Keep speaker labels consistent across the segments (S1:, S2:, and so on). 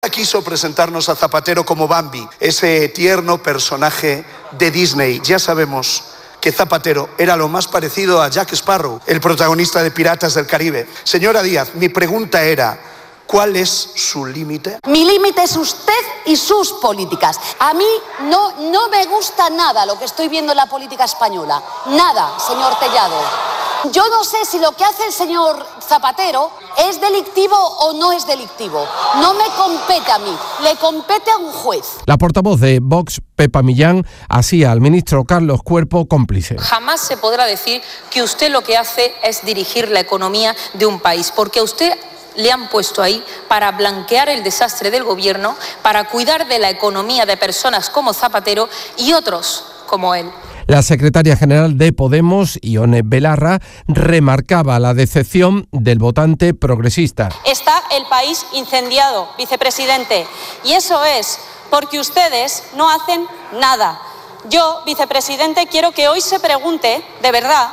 S1: Quiso presentarnos a Zapatero como Bambi, ese tierno personaje de Disney. Ya sabemos que Zapatero era lo más parecido a Jack Sparrow, el protagonista de Piratas del Caribe. Señora Díaz, mi pregunta era, ¿cuál es su límite?
S2: Mi límite es usted y sus políticas. A mí no me gusta nada lo que estoy viendo en la política española. Nada, señor Tellado. Yo no sé si lo que hace el señor Zapatero es delictivo o no es delictivo. No me compete a mí, le compete a un juez.
S3: La portavoz de Vox, Pepa Millán, hacía al ministro Carlos Cuerpo cómplice.
S4: Jamás se podrá decir que usted lo que hace es dirigir la economía de un país, porque a usted le han puesto ahí para blanquear el desastre del gobierno, para cuidar de la economía de personas como Zapatero y otros como él.
S3: La secretaria general de Podemos, Ione Belarra, remarcaba la decepción del votante progresista.
S5: Está el país incendiado, vicepresidente, y eso es porque ustedes no hacen nada. Yo, vicepresidente, quiero que hoy se pregunte, de verdad,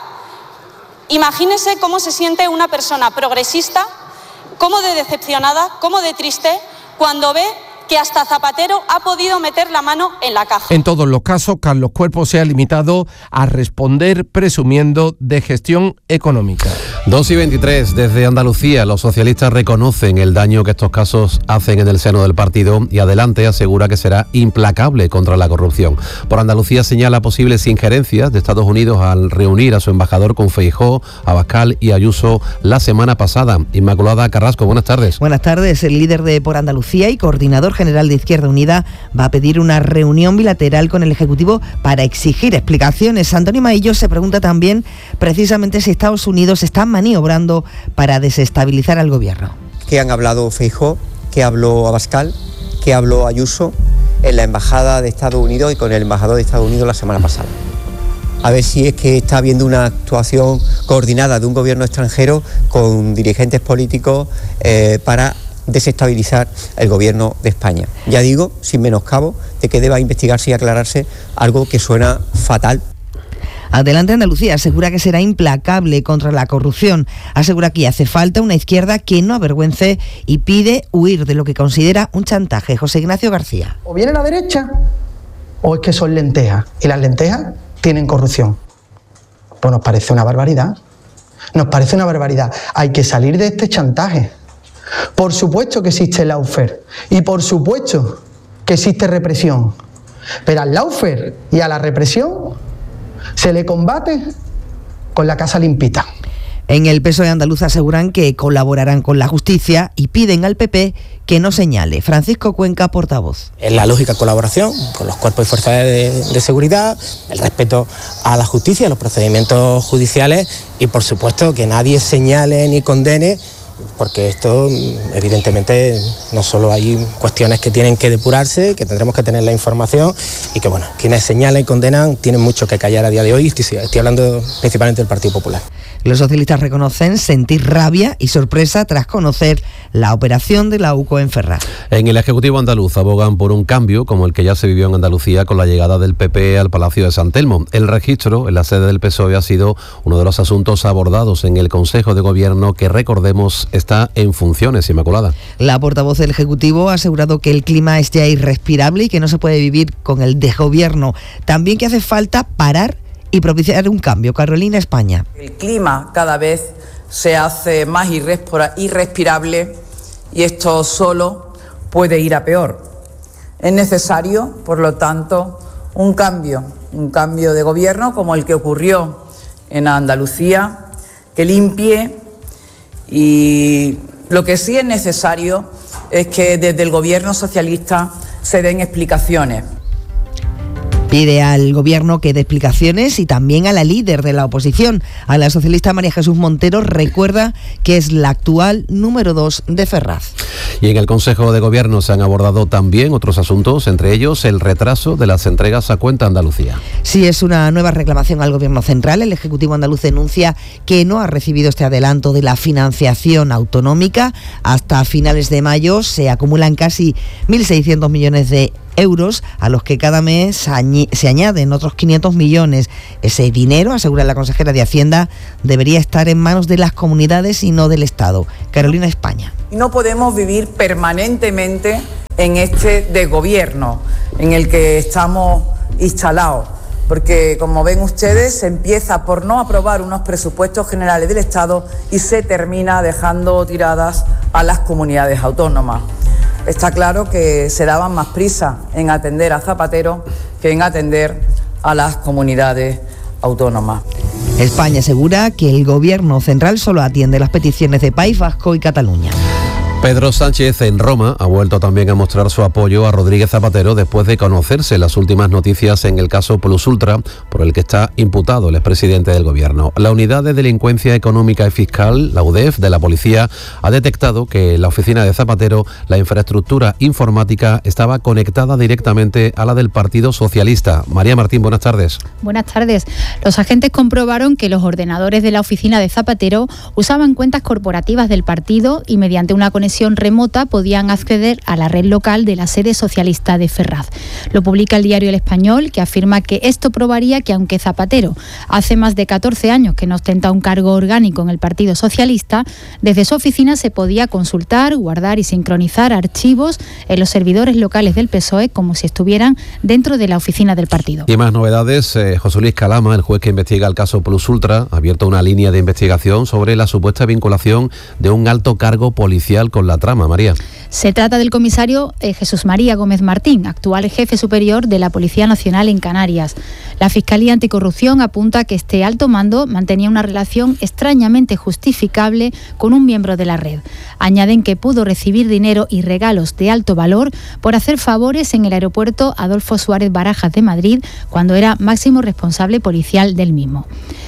S5: imagínese cómo se siente una persona progresista, cómo de decepcionada, cómo de triste, cuando ve que hasta Zapatero ha podido meter la mano en la caja.
S3: En todos los casos, Carlos Cuerpo se ha limitado a responder presumiendo de gestión económica.
S6: 2:23, desde Andalucía, los socialistas reconocen el daño que estos casos hacen en el seno del partido y Adelante asegura que será implacable contra la corrupción. Por Andalucía señala posibles injerencias de Estados Unidos al reunir a su embajador con Feijóo, Abascal y Ayuso la semana pasada. Inmaculada Carrasco, buenas tardes.
S7: Buenas tardes. El líder de Por Andalucía y coordinador general de Izquierda Unida va a pedir una reunión bilateral con el Ejecutivo para exigir explicaciones. Antonio Maillo se pregunta también precisamente si Estados Unidos está maniobrando para desestabilizar al gobierno.
S8: ¿Qué han hablado Feijóo? ¿Qué habló Abascal? ¿Qué habló Ayuso en la Embajada de Estados Unidos y con el embajador de Estados Unidos la semana pasada? A ver si es que está habiendo una actuación coordinada de un gobierno extranjero con dirigentes políticos para desestabilizar el gobierno de España. Ya digo, sin menoscabo de que deba investigarse y aclararse algo que suena fatal.
S7: Adelante Andalucía asegura que será implacable contra la corrupción. Asegura que hace falta una izquierda que no avergüence y pide huir de lo que considera un chantaje. José Ignacio García.
S9: O viene la derecha o es que son lentejas y las lentejas tienen corrupción. Pues nos parece una barbaridad. Nos parece una barbaridad. Hay que salir de este chantaje. Por supuesto que existe el lawfare y por supuesto que existe represión, pero al lawfare y a la represión se le combate con la casa limpita.
S7: En el PSOE andaluz aseguran que colaborarán con la justicia y piden al PP que no señale. Francisco Cuenca, portavoz.
S10: Es la lógica colaboración con los cuerpos y fuerzas de seguridad, el respeto a la justicia, a los procedimientos judiciales y por supuesto que nadie señale ni condene, porque esto evidentemente no solo hay cuestiones que tienen que depurarse, que tendremos que tener la información y que bueno, quienes señalan y condenan tienen mucho que callar a día de hoy. Estoy hablando principalmente del Partido Popular.
S7: Los socialistas reconocen sentir rabia y sorpresa tras conocer la operación de la UCO en Ferraz.
S6: En el Ejecutivo andaluz abogan por un cambio como el que ya se vivió en Andalucía con la llegada del PP al Palacio de San Telmo. El registro en la sede del PSOE ha sido uno de los asuntos abordados en el Consejo de Gobierno que, recordemos, está en funciones. Inmaculada.
S7: La portavoz del Ejecutivo ha asegurado que el clima es ya irrespirable y que no se puede vivir con el desgobierno. También que hace falta parar y propiciar un cambio. Carolina, España.
S11: El clima cada vez se hace más irrespirable y esto solo puede ir a peor. Es necesario, por lo tanto, un cambio de gobierno como el que ocurrió en Andalucía, que limpie, y lo que sí es necesario es que desde el gobierno socialista se den explicaciones.
S7: Pide al Gobierno que dé explicaciones y también a la líder de la oposición, a la socialista María Jesús Montero, recuerda que es la actual número 2 de Ferraz.
S6: Y en el Consejo de Gobierno se han abordado también otros asuntos, entre ellos el retraso de las entregas a cuenta Andalucía.
S7: Sí, es una nueva reclamación al Gobierno central. El Ejecutivo andaluz denuncia que no ha recibido este adelanto de la financiación autonómica. Hasta finales de mayo se acumulan casi 1.600 millones de euros, a los que cada mes se añaden otros 500 millones. Ese dinero, asegura la consejera de Hacienda, debería estar en manos de las comunidades y no del Estado. Carolina España.
S11: No podemos vivir permanentemente en este desgobierno en el que estamos instalados, porque como ven ustedes, se empieza por no aprobar unos presupuestos generales del Estado y se termina dejando tiradas a las comunidades autónomas. Está claro que se daban más prisa en atender a Zapatero que en atender a las comunidades autónomas.
S7: España asegura que el gobierno central solo atiende las peticiones de País Vasco y Cataluña.
S6: Pedro Sánchez en Roma ha vuelto también a mostrar su apoyo a Rodríguez Zapatero después de conocerse las últimas noticias en el caso Plus Ultra, por el que está imputado el expresidente del Gobierno. La Unidad de Delincuencia Económica y Fiscal, la UDEF, de la Policía, ha detectado que en la oficina de Zapatero la infraestructura informática estaba conectada directamente a la del Partido Socialista. María Martín, buenas tardes.
S12: Buenas tardes. Los agentes comprobaron que los ordenadores de la oficina de Zapatero usaban cuentas corporativas del partido y mediante una conexión remota podían acceder a la red local de la sede socialista de Ferraz. Lo publica el diario El Español, que afirma que esto probaría que aunque Zapatero hace más de 14 años que no ostenta un cargo orgánico en el Partido Socialista, desde su oficina se podía consultar, guardar y sincronizar archivos en los servidores locales del PSOE como si estuvieran dentro de la oficina del partido.
S6: Y más novedades, José Luis Calama, el juez que investiga el caso Plus Ultra, ha abierto una línea de investigación sobre la supuesta vinculación de un alto cargo policial con la trama, María.
S12: Se trata del comisario Jesús María Gómez Martín, actual jefe superior de la Policía Nacional en Canarias. La Fiscalía Anticorrupción apunta que este alto mando mantenía una relación extrañamente justificable con un miembro de la red. Añaden que pudo recibir dinero y regalos de alto valor por hacer favores en el aeropuerto Adolfo Suárez Barajas de Madrid cuando era máximo responsable policial del mismo.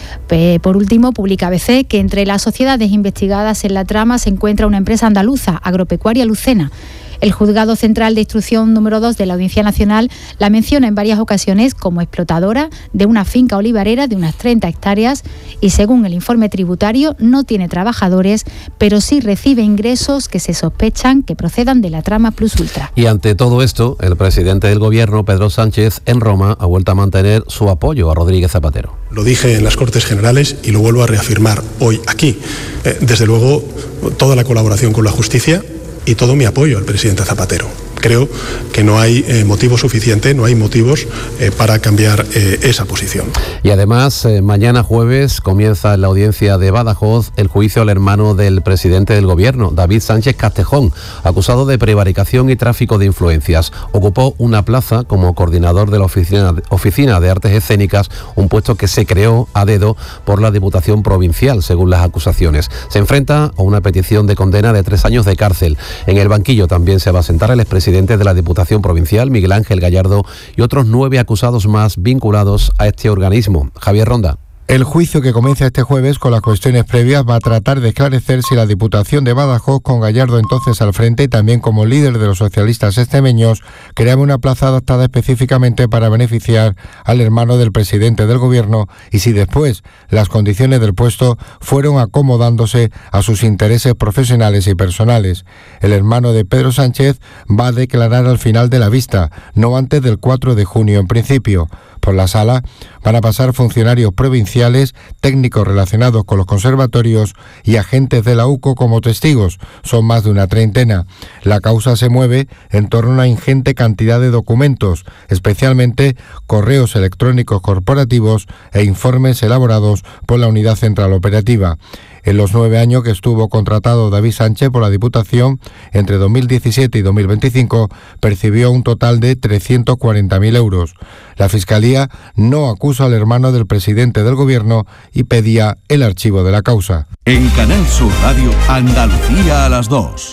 S12: Por último, publica ABC que entre las sociedades investigadas en la trama se encuentra una empresa andaluza, Agropecuaria Lucena. El Juzgado Central de Instrucción número 2 de la Audiencia Nacional la menciona en varias ocasiones como explotadora de una finca olivarera de unas 30 hectáreas y, según el informe tributario, no tiene trabajadores, pero sí recibe ingresos que se sospechan que procedan de la trama Plus Ultra.
S6: Y ante todo esto, el presidente del Gobierno, Pedro Sánchez, en Roma, ha vuelto a mantener su apoyo a Rodríguez Zapatero.
S13: Lo dije en las Cortes Generales y lo vuelvo a reafirmar hoy aquí. Desde luego, toda la colaboración con la justicia y todo mi apoyo al presidente Zapatero. Creo que no hay motivo suficiente, no hay motivos para cambiar esa posición.
S6: Y además, mañana jueves comienza en la audiencia de Badajoz el juicio al hermano del presidente del Gobierno, David Sánchez Castejón, acusado de prevaricación y tráfico de influencias. Ocupó una plaza como coordinador de la Oficina de Artes Escénicas, un puesto que se creó a dedo por la Diputación Provincial, según las acusaciones. Se enfrenta a una petición de condena de 3 años de cárcel. En el banquillo también se va a sentar el expresidente de la Diputación Provincial, Miguel Ángel Gallardo, y otros 9 acusados más vinculados a este organismo. Javier Ronda.
S14: El juicio, que comienza este jueves con las cuestiones previas, va a tratar de esclarecer si la Diputación de Badajoz, con Gallardo entonces al frente y también como líder de los socialistas extremeños, creaba una plaza adaptada específicamente para beneficiar al hermano del presidente del Gobierno y si después las condiciones del puesto fueron acomodándose a sus intereses profesionales y personales. El hermano de Pedro Sánchez va a declarar al final de la vista, no antes del 4 de junio en principio. Por la sala van a pasar funcionarios provinciales, técnicos relacionados con los conservatorios y agentes de la UCO como testigos. Son más de una treintena. La causa se mueve en torno a una ingente cantidad de documentos, especialmente correos electrónicos corporativos e informes elaborados por la Unidad Central Operativa. En los 9 años que estuvo contratado David Sánchez por la Diputación, entre 2017 y 2025, percibió un total de 340.000 euros. La Fiscalía no acusa al hermano del presidente del Gobierno y pedía el archivo de la causa.
S15: En Canal Sur Radio, Andalucía a las 2.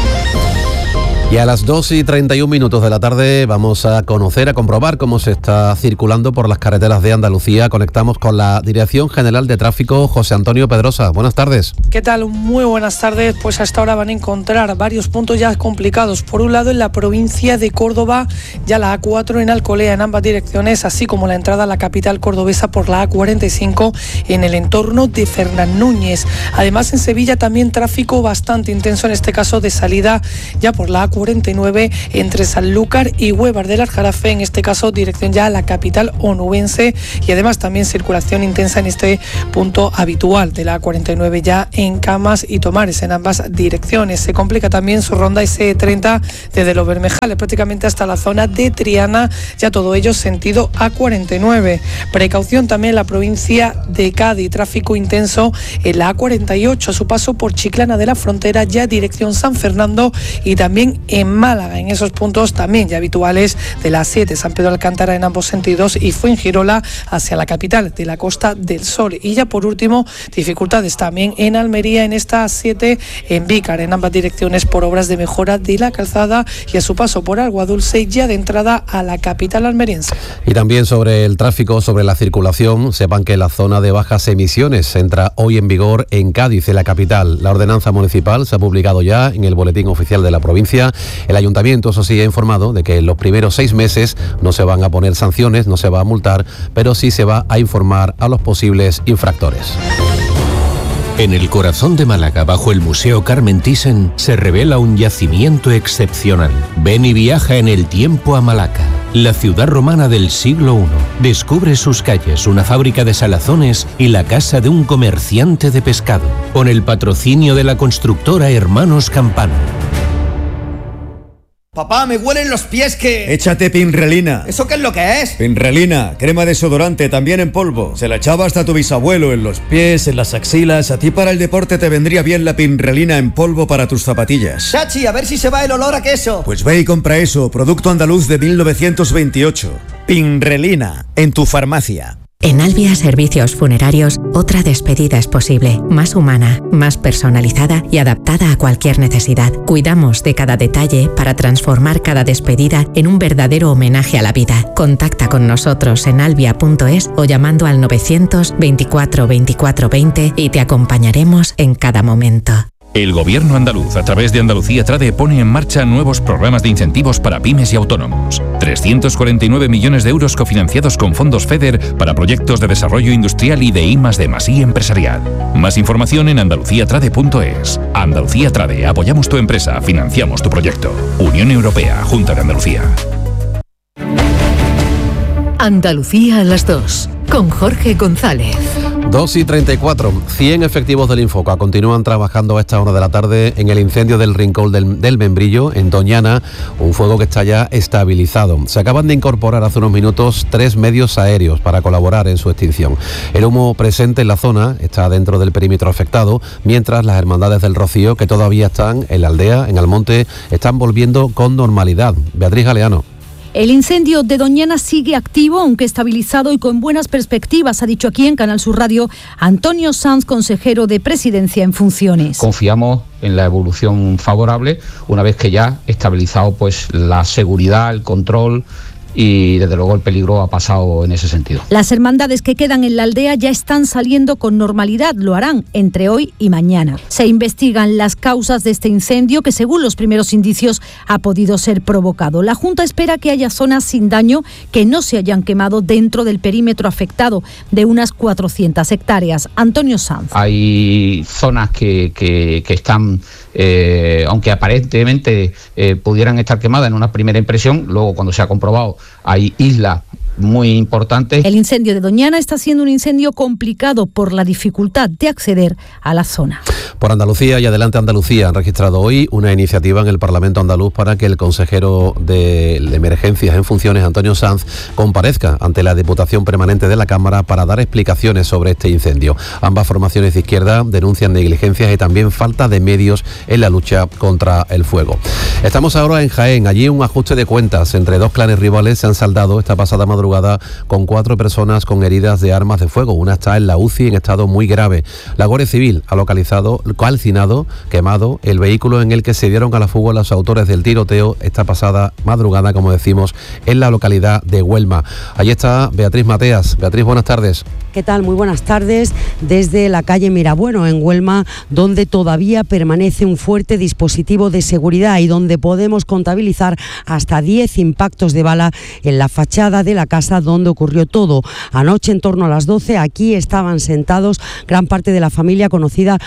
S6: Y a las 2:31 de la tarde vamos a conocer, a comprobar cómo se está circulando por las carreteras de Andalucía. Conectamos con la Dirección General de Tráfico, José Antonio Pedrosa. Buenas tardes.
S16: ¿Qué tal? Muy buenas tardes. Pues hasta ahora van a encontrar varios puntos ya complicados. Por un lado, en la provincia de Córdoba, ya la A4 en Alcolea en ambas direcciones, así como la entrada a la capital cordobesa por la A45 en el entorno de Fernán Núñez. Además, en Sevilla también tráfico bastante intenso, en este caso de salida ya por la A4 A49 entre Sanlúcar y Huevar del Aljarafe, en este caso dirección ya a la capital onubense, y además también circulación intensa en este punto habitual de la A49 ya en Camas y Tomares en ambas direcciones. Se complica también su ronda S30 desde Los Bermejales prácticamente hasta la zona de Triana, ya todo ello sentido A49. Precaución también en la provincia de Cádiz, tráfico intenso en la A48 a su paso por Chiclana de la Frontera ya dirección San Fernando, y también en Málaga en esos puntos también ya habituales de la 7 San Pedro Alcántara en ambos sentidos y Fuengirola hacia la capital de la Costa del Sol. Y ya por último, dificultades también en Almería en esta 7 en Vícar en ambas direcciones por obras de mejora de la calzada y a su paso por Aguadulce ya de entrada a la capital almeriense.
S6: Y también sobre el tráfico, sobre la circulación, sepan que la zona de bajas emisiones entra hoy en vigor en Cádiz, en la capital. La ordenanza municipal se ha publicado ya en el boletín oficial de la provincia. El ayuntamiento, eso sí, ha informado de que en los primeros 6 meses no se van a poner sanciones, no se va a multar, pero sí se va a informar a los posibles infractores.
S17: En el corazón de Málaga, bajo el Museo Carmen Thyssen, se revela un yacimiento excepcional. Ven y viaja en el tiempo a Malaca, la ciudad romana del siglo I. Descubre sus calles, una fábrica de salazones y la casa de un comerciante de pescado, con el patrocinio de la constructora Hermanos Campano.
S18: Papá, me huelen los pies que...
S19: Échate Pinrelina.
S18: ¿Eso qué es lo que es?
S19: Pinrelina, crema desodorante, también en polvo. Se la echaba hasta tu bisabuelo en los pies, en las axilas. A ti para el deporte te vendría bien la Pinrelina en polvo para tus zapatillas.
S18: Chachi, a ver si se va el olor a queso.
S19: Pues ve y compra eso, producto andaluz de 1928. Pinrelina, en tu farmacia.
S20: En Albia Servicios Funerarios, otra despedida es posible, más humana, más personalizada y adaptada a cualquier necesidad. Cuidamos de cada detalle para transformar cada despedida en un verdadero homenaje a la vida. Contacta con nosotros en albia.es o llamando al 924 24 20 y te acompañaremos en cada momento.
S21: El Gobierno andaluz, a través de Andalucía Trade, pone en marcha nuevos programas de incentivos para pymes y autónomos. 349 millones de euros cofinanciados con fondos FEDER para proyectos de desarrollo industrial y de I+D+I empresarial. Más información en andaluciatrade.es. Andalucía Trade, apoyamos tu empresa, financiamos tu proyecto. Unión Europea, Junta de Andalucía.
S22: Andalucía a las 2, con Jorge González.
S6: 2:34. 100 efectivos del Infoca continúan trabajando a esta hora de la tarde en el incendio del Rincón del Membrillo, en Doñana, un fuego que está ya estabilizado. Se acaban de incorporar hace unos minutos 3 medios aéreos para colaborar en su extinción. El humo presente en la zona está dentro del perímetro afectado, mientras las hermandades del Rocío, que todavía están en la aldea, en Almonte, están volviendo con normalidad. Beatriz Galeano.
S23: El incendio de Doñana sigue activo, aunque estabilizado y con buenas perspectivas, ha dicho aquí en Canal Sur Radio Antonio Sanz, consejero de Presidencia en funciones.
S24: Confiamos en la evolución favorable, una vez que ya estabilizado pues la seguridad, el control y desde luego el peligro ha pasado en ese sentido.
S23: Las hermandades que quedan en la aldea ya están saliendo con normalidad, lo harán entre hoy y mañana. Se investigan las causas de este incendio que, según los primeros indicios, ha podido ser provocado. La Junta espera que haya zonas sin daño que no se hayan quemado dentro del perímetro afectado de unas 400 hectáreas. Antonio Sanz.
S24: Hay zonas que están, aunque aparentemente pudieran estar quemadas en una primera impresión, luego cuando se ha comprobado hay islas muy importantes.
S23: El incendio de Doñana está siendo un incendio complicado por la dificultad de acceder a la zona.
S6: Por Andalucía y Adelante Andalucía han registrado hoy una iniciativa en el Parlamento andaluz para que el consejero de Emergencias en funciones, Antonio Sanz, comparezca ante la Diputación Permanente de la Cámara para dar explicaciones sobre este incendio. Ambas formaciones de izquierda denuncian negligencias y también falta de medios en la lucha contra el fuego. Estamos ahora en Jaén. Allí un ajuste de cuentas entre 2 clanes rivales se han saldado esta pasada madrugada con 4 personas con heridas de armas de fuego. Una está en la UCI en estado muy grave. La Guardia Civil ha localizado, calcinado, quemado el vehículo en el que se dieron a la fuga los autores del tiroteo esta pasada madrugada, como decimos, en la localidad de Huelma. Allí está Beatriz Mateas. Beatriz, buenas tardes.
S25: ¿Qué tal? Muy buenas tardes desde la calle Mirabueno en Huelma, donde todavía permanece un fuerte dispositivo de seguridad y donde podemos contabilizar hasta 10 impactos de bala en la fachada de la casa donde ocurrió todo. Anoche, en torno a las 12, aquí estaban sentados gran parte de la familia conocida como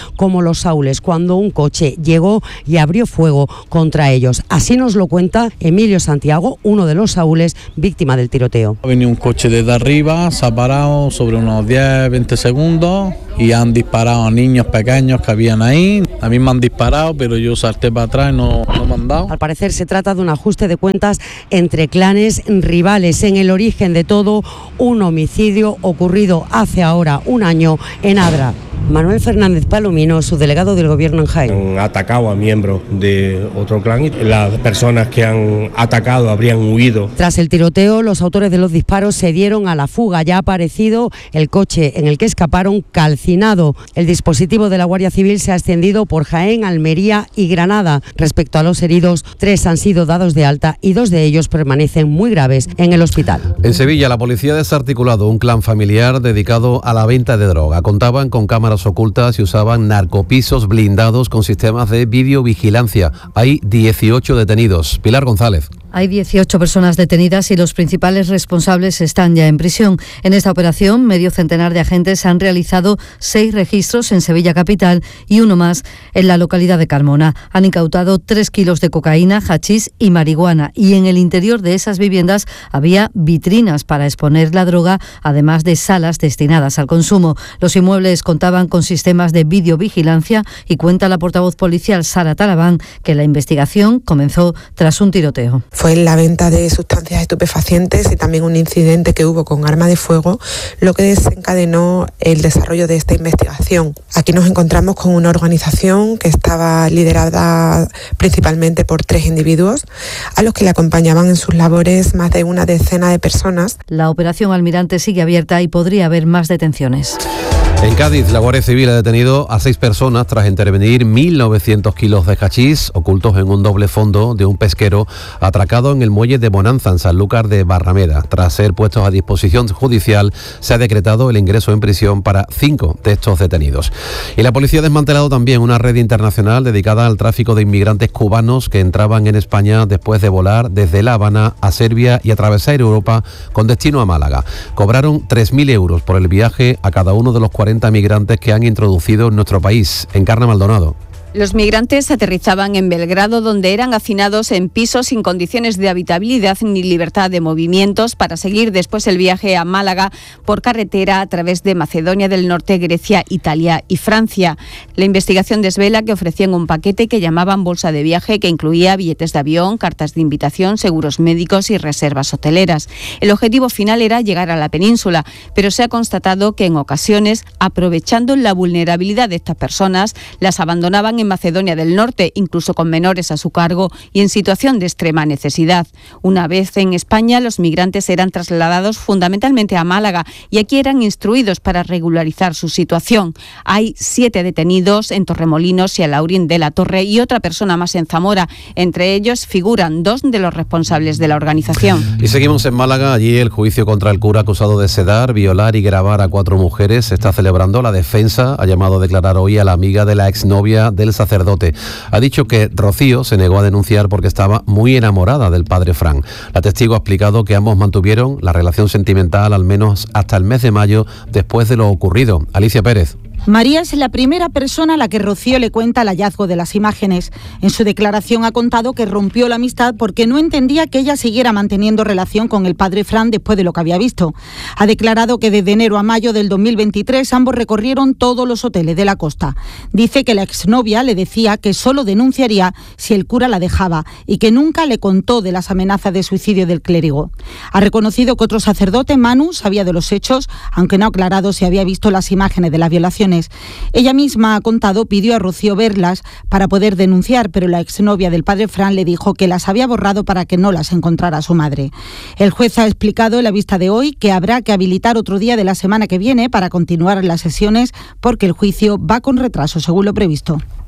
S25: los saúles cuando un coche llegó y abrió fuego contra ellos. Así nos lo cuenta Emilio Santiago, uno de los saúles víctima del tiroteo.
S1: Ha venido un coche desde arriba, se ha parado sobre unos 10-20 segundos y han disparado a niños pequeños que habían ahí. A mí me han disparado, pero yo salté para atrás y no me han dado.
S25: Al parecer se trata de un ajuste de cuentas entre clanes rivales. En el origen de todo, un homicidio ocurrido hace ahora un año en Adra. Manuel Fernández Palomino, subdelegado del Gobierno en Jaén.
S2: Han atacado a miembros de otro clan y las personas que han atacado habrían huido.
S25: Tras el tiroteo, los autores de los disparos se dieron a la fuga. Ya ha aparecido el coche en el que escaparon calcinado. El dispositivo de la Guardia Civil se ha extendido por Jaén, Almería y Granada. Respecto a los heridos, 3 han sido dados de alta y 2 de ellos permanecen muy graves en el hospital.
S6: En Sevilla, la policía ha desarticulado un clan familiar dedicado a la venta de droga. Contaban con cámaras ocultas y usaban narcopisos blindados con sistemas de videovigilancia. Hay 18 detenidos. Pilar González.
S3: Hay 18 personas detenidas y los principales responsables están ya en prisión. En esta operación, medio centenar de agentes han realizado 6 registros en Sevilla capital y uno más en la localidad de Carmona. Han incautado 3 kilos de cocaína, hachís y marihuana. Y en el interior de esas viviendas había vitrinas para exponer la droga, además de salas destinadas al consumo. Los inmuebles contaban con sistemas de videovigilancia y cuenta la portavoz policial Sara Talabán que la investigación comenzó tras un tiroteo.
S4: Fue la venta de sustancias estupefacientes y también un incidente que hubo con arma de fuego, lo que desencadenó el desarrollo de esta investigación. Aquí nos encontramos con una organización que estaba liderada principalmente por 3 individuos, a los que le acompañaban en sus labores más de una decena de personas.
S3: La operación Almirante sigue abierta y podría haber más detenciones.
S6: En Cádiz, la Guardia Civil ha detenido a 6 personas tras intervenir 1.900 kilos de hachís ocultos en un doble fondo de un pesquero atracado en el muelle de Bonanza, en Sanlúcar de Barrameda. Tras ser puestos a disposición judicial, se ha decretado el ingreso en prisión para 5 de estos detenidos. Y la policía ha desmantelado también una red internacional dedicada al tráfico de inmigrantes cubanos que entraban en España después de volar desde La Habana a Serbia y atravesar Europa con destino a Málaga. Cobraron 3.000 euros por el viaje a cada uno de los 40 migrantes que han introducido en nuestro país. Encarna Maldonado.
S5: Los migrantes aterrizaban en Belgrado, donde eran hacinados en pisos sin condiciones de habitabilidad ni libertad de movimientos, para seguir después el viaje a Málaga por carretera a través de Macedonia del Norte, Grecia, Italia y Francia. La investigación desvela que ofrecían un paquete que llamaban bolsa de viaje, que incluía billetes de avión, cartas de invitación, seguros médicos y reservas hoteleras. El objetivo final era llegar a la península, pero se ha constatado que en ocasiones, aprovechando la vulnerabilidad de estas personas, las abandonaban en Macedonia del Norte, incluso con menores a su cargo y en situación de extrema necesidad. Una vez en España, los migrantes eran trasladados fundamentalmente a Málaga y aquí eran instruidos para regularizar su situación. Hay 7 detenidos en Torremolinos y Alhaurín de la Torre y otra persona más en Zamora. Entre ellos figuran 2 de los responsables de la organización.
S6: Y seguimos en Málaga. Allí el juicio contra el cura acusado de sedar, violar y grabar a 4 mujeres se está celebrando. La defensa ha llamado a declarar hoy a la amiga de la exnovia del sacerdote. Ha dicho que Rocío se negó a denunciar porque estaba muy enamorada del padre Fran. La testigo ha explicado que ambos mantuvieron la relación sentimental al menos hasta el mes de mayo después de lo ocurrido. Alicia Pérez.
S26: María es la primera persona a la que Rocío le cuenta el hallazgo de las imágenes. En su declaración ha contado que rompió la amistad porque no entendía que ella siguiera manteniendo relación con el padre Fran después de lo que había visto. Ha declarado que desde enero a mayo del 2023 ambos recorrieron todos los hoteles de la costa. Dice que la exnovia le decía que solo denunciaría si el cura la dejaba y que nunca le contó de las amenazas de suicidio del clérigo. Ha reconocido que otro sacerdote, Manu, sabía de los hechos, aunque no ha aclarado si había visto las imágenes de las violaciones. Ella misma ha contado, pidió a Rocío verlas para poder denunciar, pero la exnovia del padre Fran le dijo que las había borrado para que no las encontrara su madre. El juez ha explicado en la vista de hoy que habrá que habilitar otro día de la semana que viene para continuar las sesiones porque el juicio va con retraso, según lo previsto.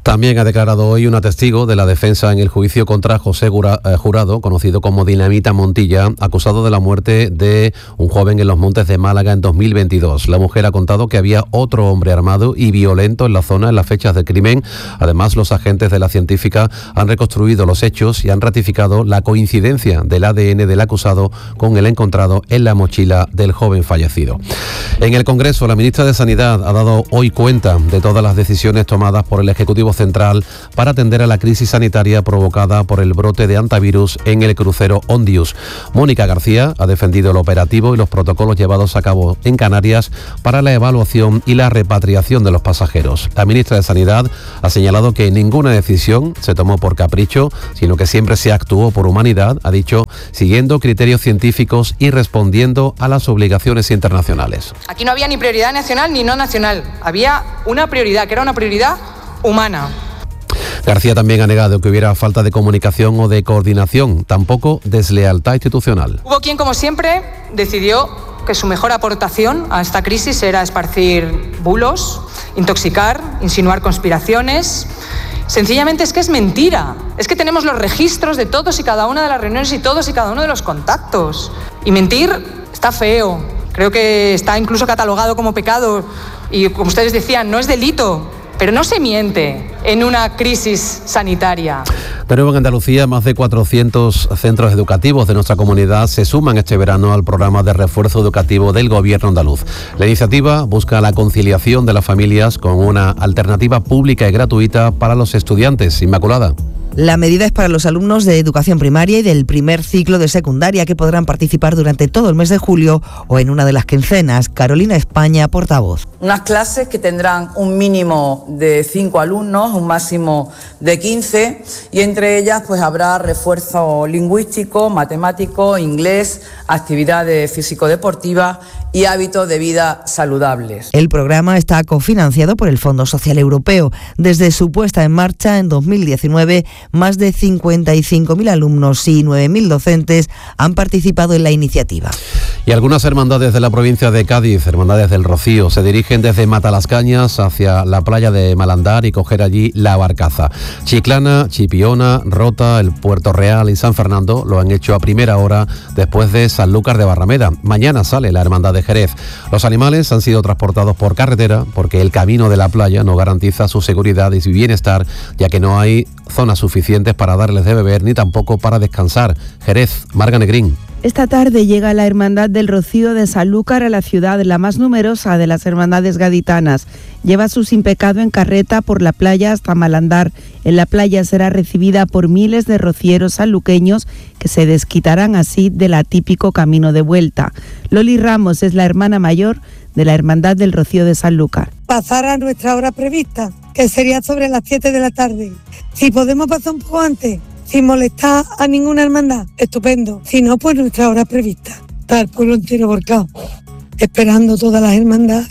S6: También ha declarado hoy una testigo de la defensa en el juicio contra José Jurado, conocido como Dinamita Montilla, acusado de la muerte de un joven en los Montes de Málaga en 2022. La mujer ha contado que había otro hombre armado y violento en la zona en las fechas del crimen. Además, los agentes de la científica han reconstruido los hechos y han ratificado la coincidencia del ADN del acusado con el encontrado en la mochila del joven fallecido. En el Congreso, la ministra de Sanidad ha dado hoy cuenta de todas las decisiones tomadas por el Ejecutivo Central para atender a la crisis sanitaria provocada por el brote de hantavirus en el crucero Ondius. Mónica García ha defendido el operativo y los protocolos llevados a cabo en Canarias para la evaluación y la repatriación de los pasajeros. La ministra de Sanidad ha señalado que ninguna decisión se tomó por capricho, sino que siempre se actuó por humanidad, ha dicho, siguiendo criterios científicos y respondiendo a las obligaciones internacionales.
S7: Aquí no había ni prioridad nacional ni no nacional, había una prioridad, que era una prioridad humana.
S6: García también ha negado que hubiera falta de comunicación o de coordinación, tampoco deslealtad institucional.
S7: Hubo quien, como siempre, decidió que su mejor aportación a esta crisis era esparcir bulos, intoxicar, insinuar conspiraciones. Sencillamente es que es mentira. Es que tenemos los registros de todos y cada una de las reuniones y todos y cada uno de los contactos. Y mentir está feo. Creo que está incluso catalogado como pecado y, como ustedes decían, no es delito. Pero no se miente en una crisis sanitaria.
S6: De nuevo en Andalucía, más de 400 centros educativos de nuestra comunidad se suman este verano al programa de refuerzo educativo del Gobierno andaluz. La iniciativa busca la conciliación de las familias con una alternativa pública y gratuita para los estudiantes. Inmaculada.
S8: La medida es para los alumnos de educación primaria y del primer ciclo de secundaria, que podrán participar durante todo el mes de julio o en una de las quincenas. Carolina España, portavoz.
S9: Unas clases que tendrán un mínimo de 5 alumnos, un máximo de 15, y entre ellas pues habrá refuerzo lingüístico, matemático, inglés, actividades físico-deportivas y hábitos de vida saludables.
S8: El programa está cofinanciado por el Fondo Social Europeo. Desde su puesta en marcha en 2019, más de 55.000 alumnos y 9.000 docentes han participado en la iniciativa.
S6: Y algunas hermandades de la provincia de Cádiz, hermandades del Rocío, se dirigen desde Matalascañas hacia la playa de Malandar y coger allí la barcaza. Chiclana, Chipiona, Rota, el Puerto Real y San Fernando lo han hecho a primera hora después de Sanlúcar de Barrameda. Mañana sale la hermandad de Jerez. Los animales han sido transportados por carretera porque el camino de la playa no garantiza su seguridad y su bienestar, ya que no hay zonas suficientes para darles de beber ni tampoco para descansar. Jerez, Marga Negrín.
S10: Esta tarde llega la Hermandad del Rocío de Sanlúcar a la ciudad, la más numerosa de las hermandades gaditanas. Lleva su sin pecado en carreta por la playa hasta Malandar. En la playa será recibida por miles de rocieros sanluqueños que se desquitarán así del atípico camino de vuelta. Loli Ramos es la hermana mayor de la Hermandad del Rocío de Sanlúcar.
S11: Pasar a nuestra hora prevista, que sería sobre las 7 de la tarde. Si podemos pasar un poco antes, sin molestar a ninguna hermandad, estupendo. Si no, pues nuestra hora prevista. Está el pueblo entero volcado, esperando todas las hermandades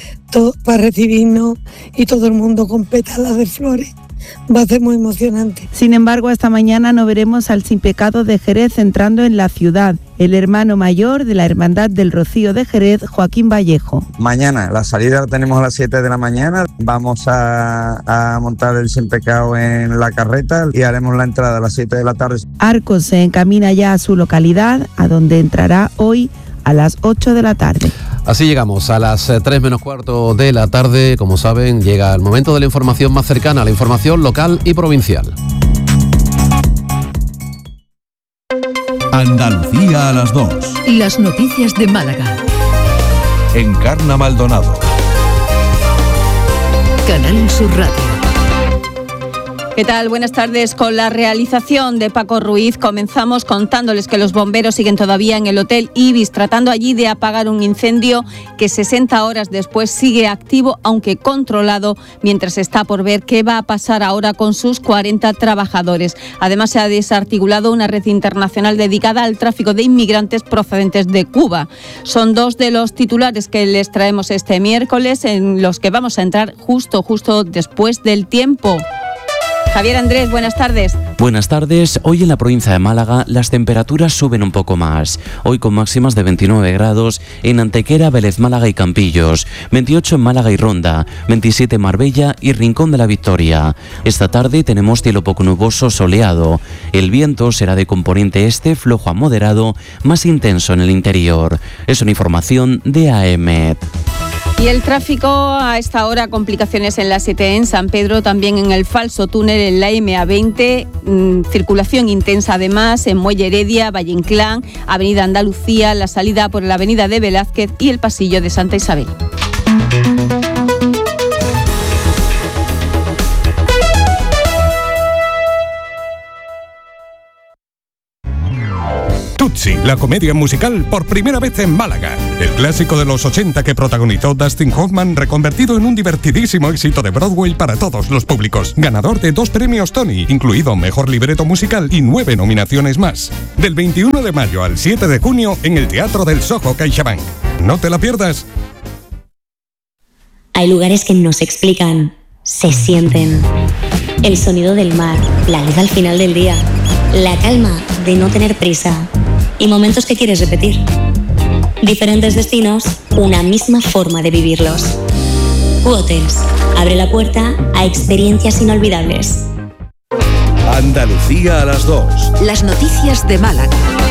S11: para recibirnos y todo el mundo con pétalas de flores. Va a ser muy emocionante.
S10: Sin embargo, esta mañana no veremos al sin pecado de Jerez entrando en la ciudad. El hermano mayor de la Hermandad del Rocío de Jerez, Joaquín Vallejo.
S12: Mañana, la salida la tenemos a las 7 de la mañana. Vamos a montar el sin pecado en la carreta y haremos la entrada a las 7 de la tarde.
S10: Arcos se encamina ya a su localidad, a donde entrará hoy a las 8 de la tarde.
S6: Así llegamos a las 3 menos cuarto de la tarde. Como saben, llega el momento de la información más cercana, la información local y provincial.
S15: Andalucía a las 2.
S22: Las noticias de Málaga.
S15: Encarna Maldonado.
S22: Canal Sur Radio.
S5: ¿Qué tal? Buenas tardes. Con la realización de Paco Ruiz comenzamos contándoles que los bomberos siguen todavía en el Hotel Ibis tratando allí de apagar un incendio que 60 horas después sigue activo, aunque controlado, mientras está por ver qué va a pasar ahora con sus 40 trabajadores. Además, se ha desarticulado una red internacional dedicada al tráfico de inmigrantes procedentes de Cuba. Son dos de los titulares que les traemos este miércoles, en los que vamos a entrar justo después del tiempo. Javier Andrés, buenas tardes.
S13: Buenas tardes. Hoy en la provincia de Málaga las temperaturas suben un poco más. Hoy con máximas de 29 grados en Antequera, Vélez, Málaga y Campillos, 28 en Málaga y Ronda, 27 en Marbella y Rincón de la Victoria. Esta tarde tenemos cielo poco nuboso soleado. El viento será de componente este, flojo a moderado, más intenso en el interior. Es una información de AEMET.
S5: Y el tráfico a esta hora, complicaciones en la 7 en San Pedro, también en el falso túnel en la MA20, circulación intensa además en Muelle Heredia, Valle Inclán, Avenida Andalucía, la salida por la Avenida de Velázquez y el pasillo de Santa Isabel.
S14: Tutsi, la comedia musical por primera vez en Málaga. El clásico de los 80 que protagonizó Dustin Hoffman, reconvertido en un divertidísimo éxito de Broadway para todos los públicos. Ganador de 2 premios Tony, incluido Mejor Libreto Musical y 9 nominaciones más. Del 21 de mayo al 7 de junio en el Teatro del Soho CaixaBank. No te la pierdas.
S16: Hay lugares que no se explican, se sienten. El sonido del mar, la luz al final del día, la calma de no tener prisa y momentos que quieres repetir. Diferentes destinos, una misma forma de vivirlos. U-Hotels abre la puerta a experiencias inolvidables.
S15: Andalucía a las 2.
S22: Las noticias de Málaga.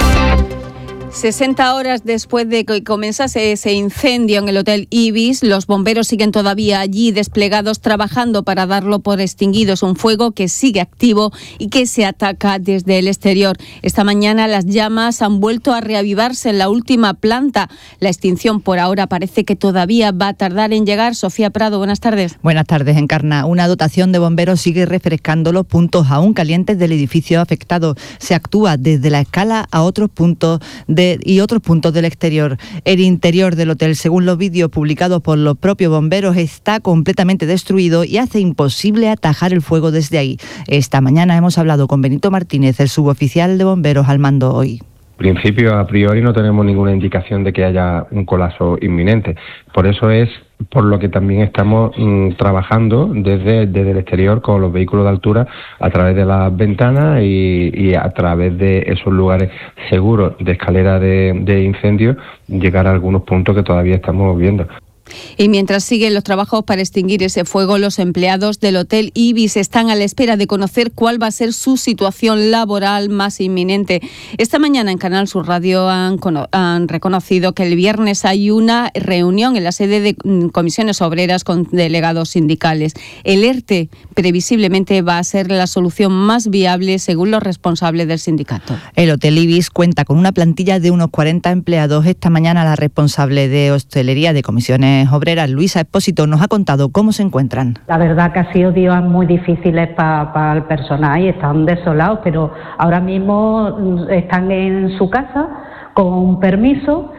S5: 60 horas después de que comenzase ese incendio en el Hotel Ibis, los bomberos siguen todavía allí desplegados trabajando para darlo por extinguido. Es un fuego que sigue activo y que se ataca desde el exterior. Esta mañana las llamas han vuelto a reavivarse en la última planta. La extinción por ahora parece que todavía va a tardar en llegar. Sofía Prado, buenas tardes.
S17: Buenas tardes, Encarna. Una dotación de bomberos sigue refrescando los puntos aún calientes del edificio afectado. Se actúa desde la escala a otros puntos y otros puntos del exterior. El interior del hotel, según los vídeos publicados por los propios bomberos, está completamente destruido y hace imposible atajar el fuego desde ahí. Esta mañana hemos hablado con Benito Martínez, el suboficial de bomberos al mando hoy.
S18: En principio, a priori, no tenemos ninguna indicación de que haya un colapso inminente. Por eso es por lo que también estamos trabajando desde el exterior con los vehículos de altura a través de las ventanas y a través de esos lugares seguros de escalera de incendio, llegar a algunos puntos que todavía estamos viendo.
S5: Y mientras siguen los trabajos para extinguir ese fuego, los empleados del Hotel Ibis están a la espera de conocer cuál va a ser su situación laboral más inminente. Esta mañana en Canal Sur Radio han reconocido que el viernes hay una reunión en la sede de comisiones obreras con delegados sindicales. El ERTE previsiblemente va a ser la solución más viable según los responsables del sindicato.
S17: El Hotel Ibis cuenta con una plantilla de unos 40 empleados. Esta mañana la responsable de hostelería de comisiones obreras, Luisa Expósito, nos ha contado cómo se encuentran.
S19: La verdad que ha sido días muy difíciles para el personal y están desolados, pero ahora mismo están en su casa con permiso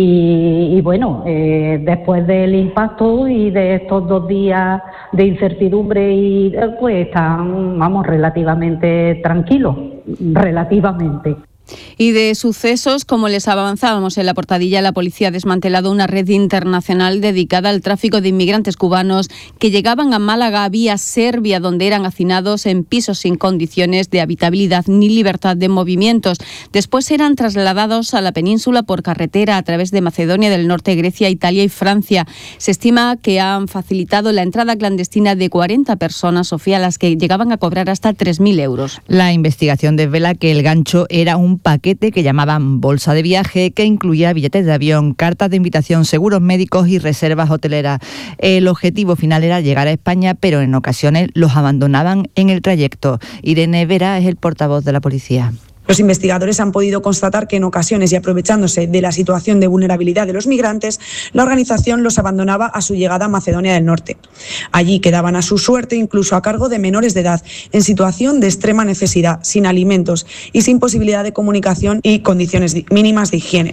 S19: y bueno, después del impacto y de estos 2 días de incertidumbre y pues están, relativamente tranquilos, relativamente.
S5: Y de sucesos, como les avanzábamos en la portadilla, la policía ha desmantelado una red internacional dedicada al tráfico de inmigrantes cubanos que llegaban a Málaga vía Serbia, donde eran hacinados en pisos sin condiciones de habitabilidad ni libertad de movimientos. Después eran trasladados a la península por carretera a través de Macedonia del Norte, Grecia, Italia y Francia. Se estima que han facilitado la entrada clandestina de 40 personas, Sofía, a las que llegaban a cobrar hasta 3.000 euros.
S17: La investigación desvela que el gancho era un paquete que llamaban bolsa de viaje, que incluía billetes de avión, cartas de invitación, seguros médicos y reservas hoteleras. El objetivo final era llegar a España, pero en ocasiones los abandonaban en el trayecto. Irene Vera es el portavoz de la policía.
S27: Los investigadores han podido constatar que en ocasiones y aprovechándose de la situación de vulnerabilidad de los migrantes, la organización los abandonaba a su llegada a Macedonia del Norte. Allí quedaban a su suerte, incluso a cargo de menores de edad, en situación de extrema necesidad, sin alimentos y sin posibilidad de comunicación y condiciones mínimas de higiene.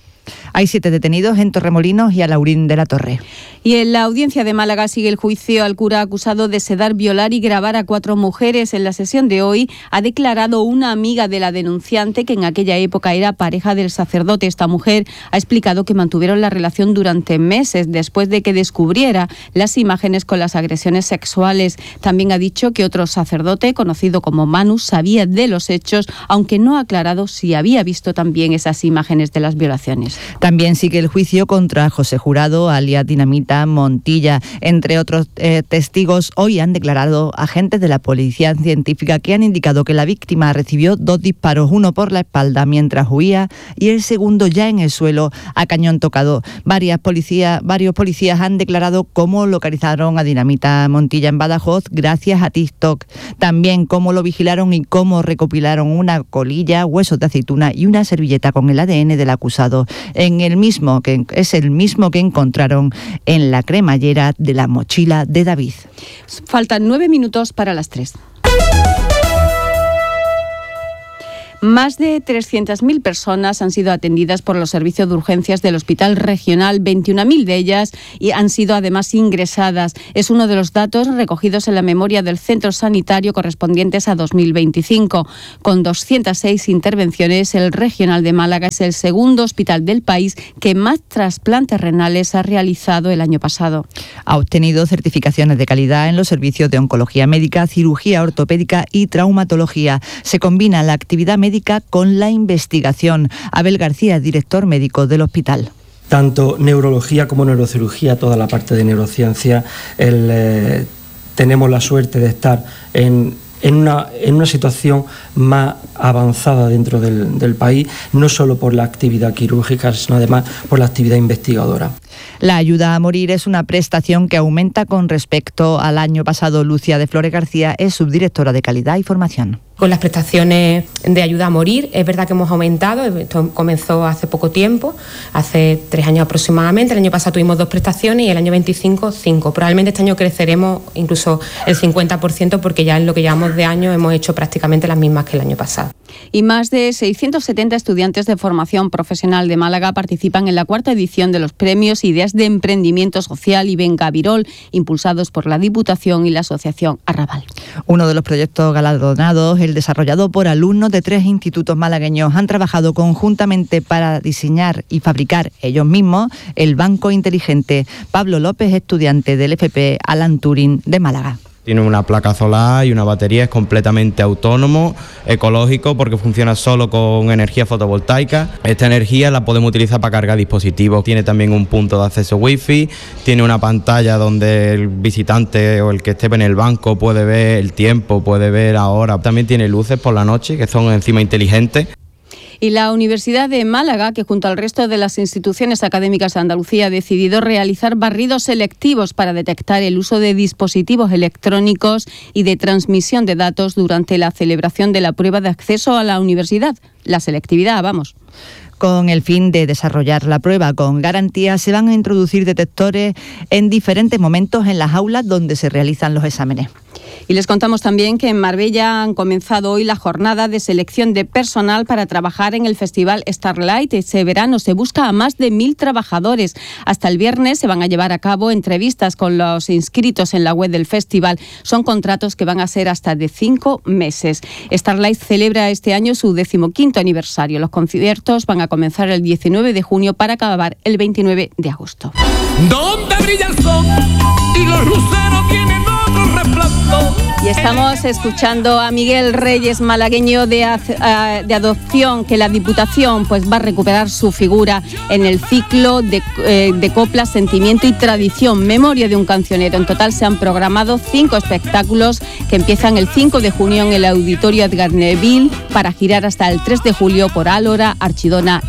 S17: Hay 7 detenidos en Torremolinos y Alhaurín de la Torre.
S5: Y en la audiencia de Málaga sigue el juicio al cura acusado de sedar, violar y grabar a 4 mujeres. En la sesión de hoy ha declarado una amiga de la denunciante que en aquella época era pareja del sacerdote. Esta mujer ha explicado que mantuvieron la relación durante meses después de que descubriera las imágenes con las agresiones sexuales. También ha dicho que otro sacerdote, conocido como Manu, sabía de los hechos, aunque no ha aclarado si había visto también esas imágenes de las violaciones.
S17: También sigue el juicio contra José Jurado, alias Dinamita Montilla. Entre otros testigos, hoy han declarado agentes de la policía científica que han indicado que la víctima recibió 2 disparos, uno por la espalda mientras huía y el segundo ya en el suelo a cañón tocado. Varios policías han declarado cómo localizaron a Dinamita Montilla en Badajoz gracias a TikTok. También cómo lo vigilaron y cómo recopilaron una colilla, huesos de aceituna y una servilleta con el ADN del acusado. Es el mismo que encontraron en la cremallera de la mochila de David.
S5: Faltan 9 minutos para las 3. Más de 300.000 personas han sido atendidas por los servicios de urgencias del Hospital Regional, 21.000 de ellas y han sido además ingresadas. Es uno de los datos recogidos en la memoria del centro sanitario correspondientes a 2025. Con 206 intervenciones, el Regional de Málaga es el segundo hospital del país que más trasplantes renales ha realizado el año pasado.
S17: Ha obtenido certificaciones de calidad en los servicios de oncología médica, cirugía ortopédica y traumatología. Se combina la actividad médica con la investigación. Abel García, director médico del hospital.
S1: Tanto neurología como neurocirugía, toda la parte de neurociencia, tenemos la suerte de estar en una situación más avanzada dentro del país, no solo por la actividad quirúrgica, sino además por la actividad investigadora.
S17: La ayuda a morir es una prestación que aumenta con respecto al año pasado. Lucía de Flores García es subdirectora de Calidad y Formación.
S2: Con las prestaciones de ayuda a morir, es verdad que hemos aumentado, esto comenzó hace poco tiempo, hace 3 años aproximadamente. El año pasado tuvimos 2 prestaciones y el año 25, 5. Probablemente este año creceremos incluso el 50% porque ya en lo que llevamos de año hemos hecho prácticamente las mismas que el año pasado.
S5: Y más de 670 estudiantes de formación profesional de Málaga participan en la 4ª edición de los premios Ideas de Emprendimiento Social y Venga Virol, impulsados por la Diputación y la Asociación Arrabal.
S17: Uno de los proyectos galardonados, el desarrollado por alumnos de 3 institutos malagueños, han trabajado conjuntamente para diseñar y fabricar ellos mismos el banco inteligente. Pablo López, estudiante del FP Alan Turing de Málaga.
S20: Tiene una placa solar y una batería, es completamente autónomo, ecológico, porque funciona solo con energía fotovoltaica. Esta energía la podemos utilizar para cargar dispositivos. Tiene también un punto de acceso wifi, tiene una pantalla donde el visitante o el que esté en el banco puede ver el tiempo, puede ver la hora. También tiene luces por la noche, que son encima inteligentes.
S5: Y la Universidad de Málaga, que junto al resto de las instituciones académicas de Andalucía ha decidido realizar barridos selectivos para detectar el uso de dispositivos electrónicos y de transmisión de datos durante la celebración de la prueba de acceso a la universidad. La selectividad, vamos.
S17: Con el fin de desarrollar la prueba con garantía, se van a introducir detectores en diferentes momentos en las aulas donde se realizan los exámenes.
S5: Y les contamos también que en Marbella han comenzado hoy la jornada de selección de personal para trabajar en el Festival Starlight. Este verano se busca a más de 1.000 trabajadores. Hasta el viernes se van a llevar a cabo entrevistas con los inscritos en la web del festival. Son contratos que van a ser hasta de 5 meses. Starlight celebra este año su 15º aniversario. Los conciertos van a comenzar el 19 de junio para acabar el 29 de agosto.
S21: ¿Dónde brilla el sol y los luceros tienen otro resplandor?
S5: Y estamos escuchando a Miguel Reyes, malagueño de adopción, que la Diputación pues va a recuperar su figura en el ciclo de copla, sentimiento y tradición, memoria de un cancionero. En total se han programado 5 espectáculos que empiezan el 5 de junio en el Auditorio Edgar Neville para girar hasta el 3 de julio por Álora, Archidona